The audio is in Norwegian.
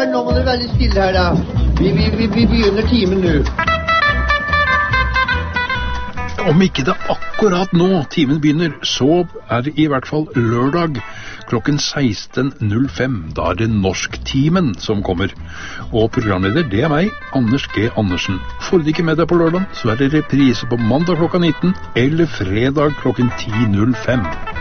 nå må dere være litt stille her da. Vi begynner timen nå. Om ikke det akkurat nå timen begynner, så det i hvert fall lørdag klokken 16.05. Da det Norsktimen som kommer. Og programleder, det meg, Anders G. Andersen. Får du ikke med deg på lørdag, så det reprise på mandag klokka 19 eller fredag klokken 10.05.